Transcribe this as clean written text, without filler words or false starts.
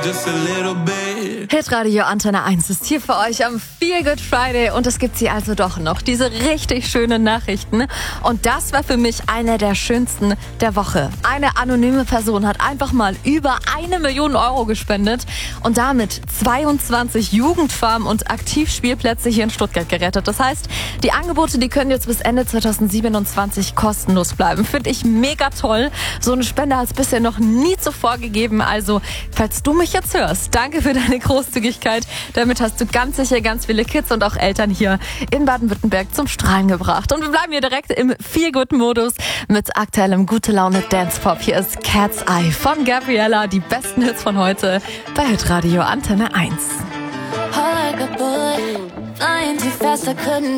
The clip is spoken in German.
just a little bit. Hitradio Antenne 1 ist hier für euch am Feel Good Friday und es gibt sie also doch noch, diese richtig schönen Nachrichten. Und das war für mich eine der schönsten der Woche. Eine anonyme Person hat einfach mal über 1 Million Euro gespendet und damit 22 Jugendfarmen und Aktivspielplätze hier in Stuttgart gerettet. Das heißt, die Angebote, die können jetzt bis Ende 2027 kostenlos bleiben. Finde ich mega toll. So eine Spende hat es bisher noch nie zuvor gegeben. Also, falls du mich jetzt hörst, danke für deine Großzügigkeit. Damit hast du ganz sicher ganz viele Kids und auch Eltern hier in Baden-Württemberg zum Strahlen gebracht. Und wir bleiben hier direkt im Feel-Good-Modus mit aktuellem Gute-Laune-Dance-Pop. Hier ist Cat's Eye von Gabriella. Die besten Hits von heute bei Hitradio Antenne 1.